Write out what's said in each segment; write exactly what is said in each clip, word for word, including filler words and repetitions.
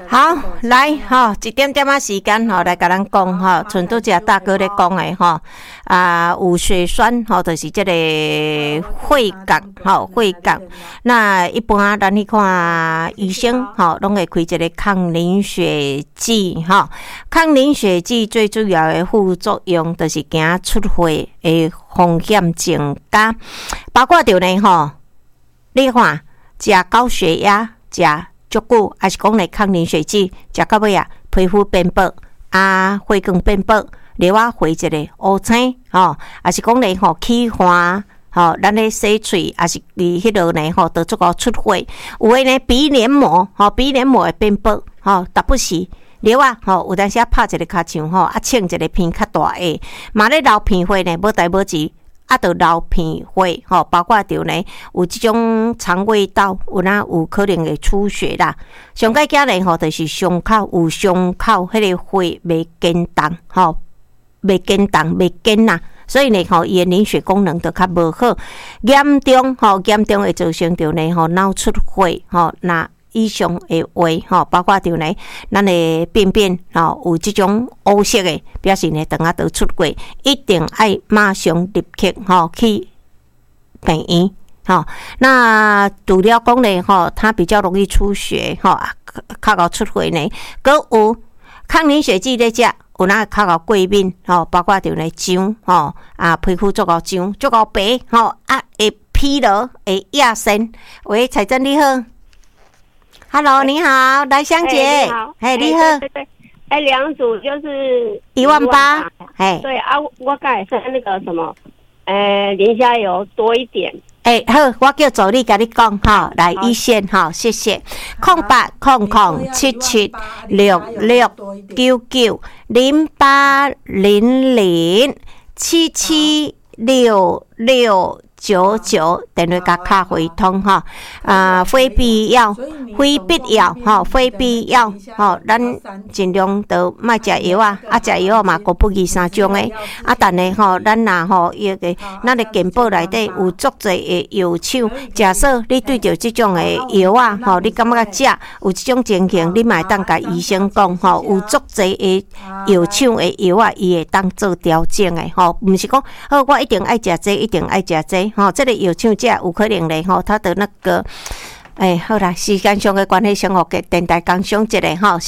好，来哈，一点点啊时间吼，来甲咱讲哈，像拄只大哥咧讲的吼，啊有血栓吼，就是这个血角吼，血角。那一般咱去看医生吼，拢会开一个抗凝血剂吼。抗凝血剂最主要的副作用就是惊出血的风险增加，包括着呢吼，你看食高血压食足久，还是讲咧抗凝血剂食到尾啊，皮肤变薄啊，血管变薄，例如回一个乌青吼，还是讲咧吼起花吼，咱咧洗喙，还是伫迄落呢吼，得足够出血，有诶呢鼻黏膜吼，鼻黏膜会变薄吼，达不时。例如吼，有当时啊拍一个骹墙吼，啊穿一个片较大个，嘛咧流片血呢，无代无志。啊，着流片血吼，包括着呢有即种肠胃道有哪有可能会出血啦。上解惊呢吼，就是伤口有伤口，迄个血袂坚冻吼，袂坚冻袂坚呐。所以呢吼，伊诶凝血功能就较无好，严重吼严重会造成着呢吼脑出血吼那。以上的话吼，包括着呢，咱的便便吼有即种乌色的，表示呢肠仔都出过，一定爱马上立刻吼去病院吼。那除了讲呢吼，它比较容易出血吼，较高出血呢，佮有抗凝血剂咧食，有哪较高过敏吼，包括着呢痒吼啊，皮肤足够痒，足够白吼啊，会疲劳，会亚生。喂，彩珍你好。Hello， 你好，来香姐， 哎， 你好， 对对，哎，两组就是一万八，哎， 对啊，我刚才说那个什么，呃，磷虾油多一点， 哎，好，我叫助理跟你讲哈，来一线哈，谢谢，空八空空七七六六九九零八零零七七六六。九九等于甲卡回通哈啊，非必要，非必要哈，非必要哈，咱尽量都莫食药啊，啊食药嘛，国不二三种诶，啊，但是吼，咱若吼伊个咱的健保内底有足侪的药厂，假设你对着即种的药啊，吼，你感觉食有即种情形，你嘛会当甲医生讲吼，有足侪的药厂的药啊，伊会当做调整诶，吼，毋是讲好我一定爱食这，一定爱食这。吼、哦，这个药厂这有可能嘞，吼、哦，它的那个，哎，好啦，时间上的关系，上互给电台讲上一个吼。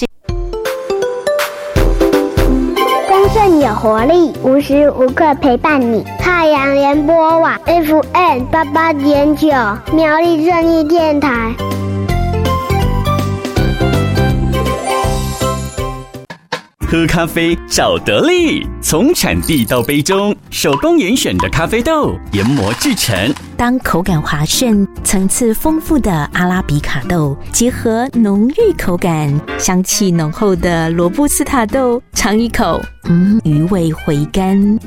丰盛有活力，无时无刻陪伴你。太阳联播网 F M 八八点九，苗栗正义电台。 喝咖啡找得力，从产地到杯中，手工严选的咖啡豆研磨制成。 当口感滑顺、层次丰富的阿拉比卡豆结合浓郁口感、香气浓厚的罗布斯塔豆，尝一口，嗯，余味回甘。